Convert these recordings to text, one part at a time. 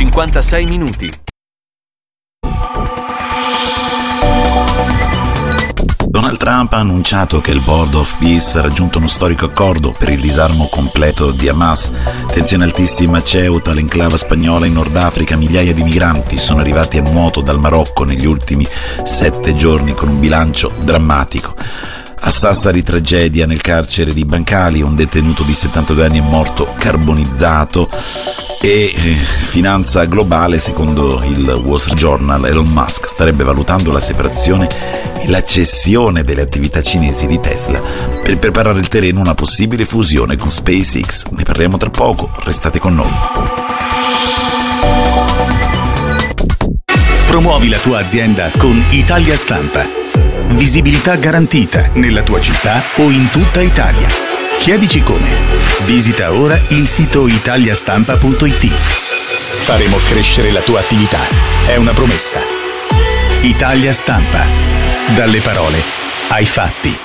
56 minuti. Donald Trump ha annunciato che il Board of Peace ha raggiunto uno storico accordo per il disarmo completo di Hamas. Tensione altissima a Ceuta, l'enclava spagnola in Nord Africa. Migliaia di migranti sono arrivati a nuoto dal Marocco negli ultimi 7 giorni con un bilancio drammatico. A Sassari tragedia nel carcere di Bancali, un detenuto di 72 anni è morto carbonizzato. E finanza globale, secondo il Wall Street Journal, Elon Musk starebbe valutando la separazione e la cessione delle attività cinesi di Tesla per preparare il terreno a una possibile fusione con SpaceX. Ne parliamo tra poco, restate con noi. Promuovi la tua azienda con Italia Stampa. Visibilità garantita nella tua città o in tutta Italia. Chiedici come. Visita ora il sito italiastampa.it. Faremo crescere la tua attività. È una promessa. Italia Stampa. Dalle parole ai fatti.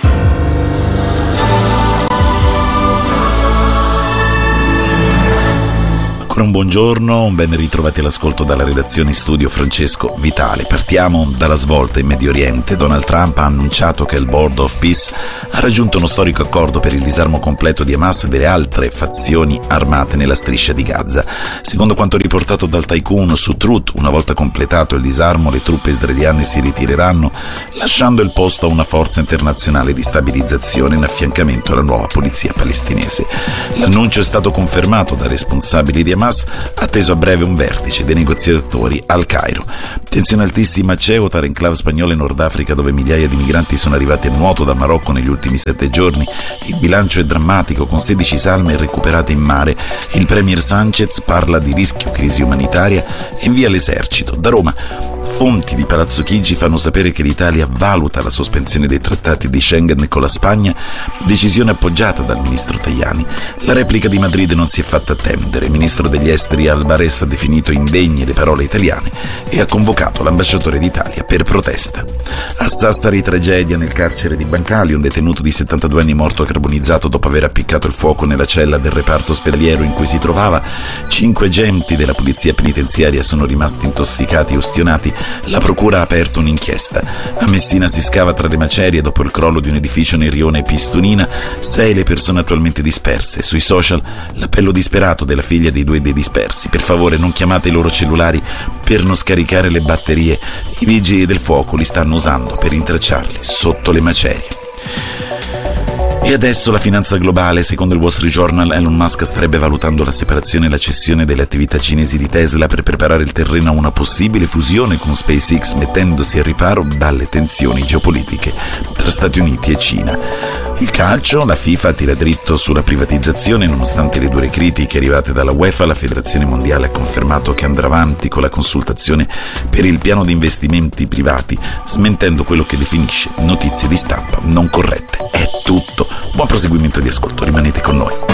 Un buongiorno, un ben ritrovati all'ascolto dalla redazione in studio Francesco Vitale. Partiamo dalla svolta in Medio Oriente. Donald Trump ha annunciato che il Board of Peace ha raggiunto uno storico accordo per il disarmo completo di Hamas e delle altre fazioni armate nella striscia di Gaza. Secondo quanto riportato dal Tycoon su Truth, una volta completato il disarmo, le truppe israeliane si ritireranno, lasciando il posto a una forza internazionale di stabilizzazione in affiancamento alla nuova polizia palestinese. L'annuncio è stato confermato dai responsabili di Hamas, atteso a breve un vertice dei negoziatori al Cairo. Tensione altissima a Ceuta, l'enclave spagnola in Nord Africa, dove migliaia di migranti sono arrivati a nuoto dal Marocco negli ultimi 7 giorni. Il bilancio è drammatico, con 16 salme recuperate in mare. Il premier Sánchez parla di rischio crisi umanitaria e invia l'esercito. Da Roma, fonti di Palazzo Chigi fanno sapere che l'Italia valuta la sospensione dei trattati di Schengen con la Spagna, decisione appoggiata dal ministro Tajani. La replica di Madrid non si è fatta attendere. Il ministro degli esteri Alvarez ha definito indegne le parole italiane e ha convocato l'ambasciatore d'Italia per protesta. A Sassari tragedia nel carcere di Bancali, un detenuto di 72 anni morto carbonizzato dopo aver appiccato il fuoco nella cella del reparto ospedaliero in cui si trovava. 5 agenti della polizia penitenziaria sono rimasti intossicati e ustionati. La procura ha aperto un'inchiesta. A Messina si scava tra le macerie dopo il crollo di un edificio nel rione Pistunina. 6 le persone attualmente disperse. Sui social l'appello disperato della figlia dei 2 dispersi: per favore non chiamate i loro cellulari per non scaricare le batterie, i vigili del fuoco li stanno usando per rintracciarli sotto le macerie. E adesso la finanza globale. Secondo il Wall Street Journal, Elon Musk starebbe valutando la separazione e la cessione delle attività cinesi di Tesla per preparare il terreno a una possibile fusione con SpaceX, mettendosi al riparo dalle tensioni geopolitiche tra Stati Uniti e Cina. Il calcio, la FIFA tira dritto sulla privatizzazione. Nonostante le dure critiche arrivate dalla UEFA, la Federazione Mondiale ha confermato che andrà avanti con la consultazione per il piano di investimenti privati, smentendo quello che definisce notizie di stampa non corrette. È tutto. Buon proseguimento di ascolto, rimanete con noi.